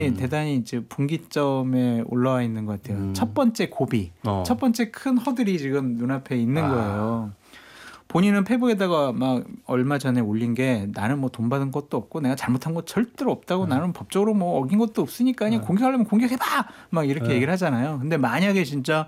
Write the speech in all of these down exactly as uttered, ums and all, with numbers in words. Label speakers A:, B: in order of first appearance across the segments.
A: 음. 대단히 이제 분기점에 올라와 있는 것 같아요. 음. 첫 번째 고비, 어. 첫 번째 큰 허들이 지금 눈앞에 있는 아. 거예요. 본인은 페북에다가 막 얼마 전에 올린 게 나는 뭐 돈 받은 것도 없고 내가 잘못한 거 절대로 없다고 음. 나는 법적으로 뭐 어긴 것도 없으니까 그냥 음. 공격하려면 공격해봐 막 이렇게 음. 얘기를 하잖아요. 근데 만약에 진짜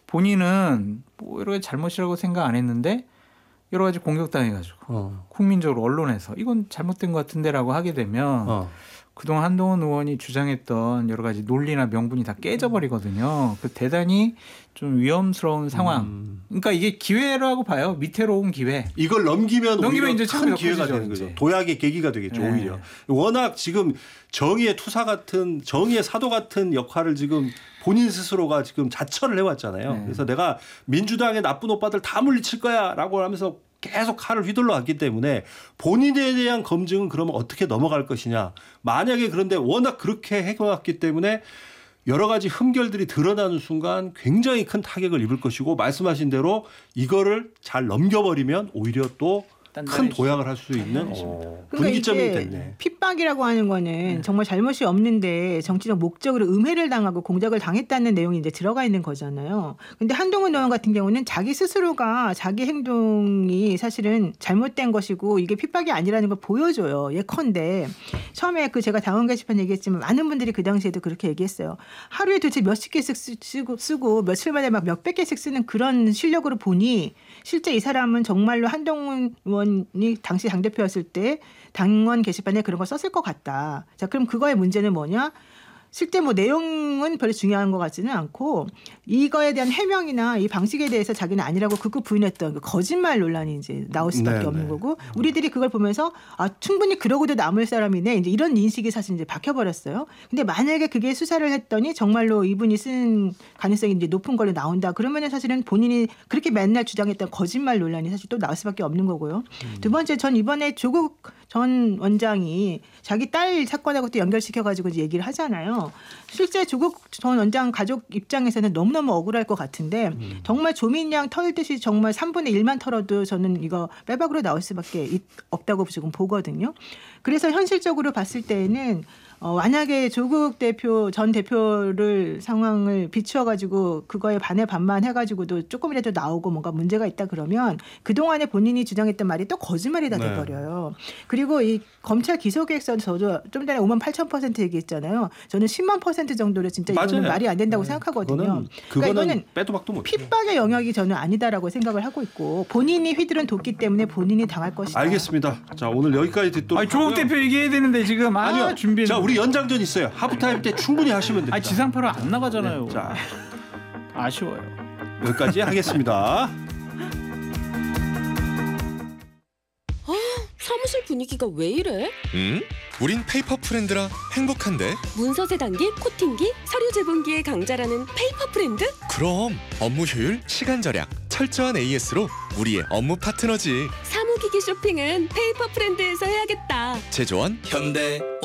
A: 본인은 뭐 여러 가지 잘못이라고 생각 안 했는데 여러 가지 공격당해가지고 어. 국민적으로 언론에서 이건 잘못된 것 같은데라고 하게 되면 어. 그동안 한동훈 의원이 주장했던 여러 가지 논리나 명분이 다 깨져버리거든요. 그 대단히 좀 위험스러운 상황. 음. 그러니까 이게 기회라고 봐요. 밑으로 온 기회.
B: 이걸 넘기면,
A: 넘기면
B: 이제
A: 큰
B: 기회가 되는 거죠. 도약의 계기가 되겠죠. 네. 오히려. 워낙 지금 정의의 투사 같은 정의의 사도 같은 역할을 지금 본인 스스로가 지금 자처를 해왔잖아요. 네. 그래서 내가 민주당의 나쁜 오빠들 다 물리칠 거야라고 하면서 계속 칼을 휘둘러 왔기 때문에 본인에 대한 검증은 그러면 어떻게 넘어갈 것이냐. 만약에 그런데 워낙 그렇게 해왔기 때문에 여러 가지 흠결들이 드러나는 순간 굉장히 큰 타격을 입을 것이고 말씀하신 대로 이거를 잘 넘겨버리면 오히려 또 큰 도약을 할 수 있는 어, 분기점이 됐네.
C: 핍박이라고 하는 거는 네. 정말 잘못이 없는데 정치적 목적으로 음해를 당하고 공작을 당했다는 내용이 이제 들어가 있는 거잖아요. 근데 한동훈 의원 같은 경우는 자기 스스로가 자기 행동이 사실은 잘못된 것이고 이게 핍박이 아니라는 걸 보여줘요. 예컨대 처음에 그 제가 당원 게시판 얘기했지만 많은 분들이 그 당시에도 그렇게 얘기했어요. 하루에 도대체 몇십 개씩 쓰고, 쓰고 며칠 만에 막 몇백 개씩 쓰는 그런 실력으로 보니 실제 이 사람은 정말로 한동훈 의원이 당시 당대표였을 때 당원 게시판에 그런 거 썼을 것 같다. 자, 그럼 그거의 문제는 뭐냐? 실제 뭐 내용은 별로 중요한 것 같지는 않고 이거에 대한 해명이나 이 방식에 대해서 자기는 아니라고 극구 부인했던 그 거짓말 논란이 이제 나올 수밖에 네네. 없는 거고 우리들이 그걸 보면서 아 충분히 그러고도 남을 사람이네 이제 이런 인식이 사실 이제 박혀버렸어요. 근데 만약에 그게 수사를 했더니 정말로 이분이 쓴 가능성이 이제 높은 걸로 나온다. 그러면은 사실은 본인이 그렇게 맨날 주장했던 거짓말 논란이 사실 또 나올 수밖에 없는 거고요. 음. 두 번째 전 이번에 조국 전 원장이 자기 딸 사건하고 또 연결시켜가지고 이제 얘기를 하잖아요. 실제 조국 전 원장 가족 입장에서는 너무너무 억울할 것 같은데 음. 정말 조민양 털듯이 정말 삼분의 일만 털어도 저는 이거 빼박으로 나올 수밖에 없다고 지금 보거든요. 그래서 현실적으로 봤을 때에는 어, 만약에 조국 대표 전 대표를 상황을 비추어가지고 그거에 반에 반만 해가지고도 조금이라도 나오고 뭔가 문제가 있다 그러면 그동안에 본인이 주장했던 말이 또 거짓말이 다 돼버려요. 네. 그리고 이 검찰 기소계획서 저도 좀 전에 오만 팔천 퍼센트 얘기했잖아요. 저는 십만 퍼센트 정도로 진짜 이거는 맞아요. 말이 안 된다고 네. 생각하거든요.
B: 그거는,
C: 그러니까
B: 이거는 빼도 박도 못
C: 핍박의 영역이 저는 아니다라고 생각을 하고 있고 본인이 휘두른 도끼 때문에 본인이 당할 것이다.
B: 알겠습니다. 자 오늘 여기까지 듣도록
A: 아니, 조국 대표 얘기해야 되는데 지금 아,
B: 아니요.
A: 준비.
B: 자 우리 연장전 있어요. 하프타임 때 충분히 하시면 됩니다.
A: 아니, 지상파로 안 나가잖아요.
B: 네, 자
A: 아쉬워요.
B: 여기까지 하겠습니다.
D: 사무실 분위기가 왜 이래?
E: 음? 우린 페이퍼 프렌드라 행복한데?
D: 문서 세단기, 코팅기, 서류 제본기의 강자라는 페이퍼 프렌드?
E: 그럼 업무 효율, 시간 절약, 철저한 에이에스로 우리의 업무 파트너지.
D: 사무기기 쇼핑은 페이퍼 프렌드에서 해야겠다.
E: 제조원 현대